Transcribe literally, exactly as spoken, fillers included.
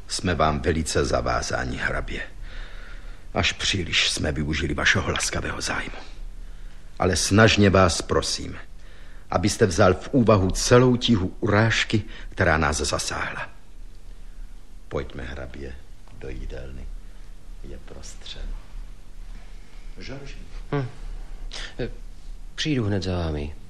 jsme vám velice zavázáni, hrabě. Až příliš jsme využili vašeho laskavého zájmu. Ale snažně vás prosím, abyste vzal v úvahu celou tíhu urážky, která nás zasáhla. Pojďme, hrabě, do jídelny. Je prostřeno. Žorži. Hm. Přijdu hned za vámi.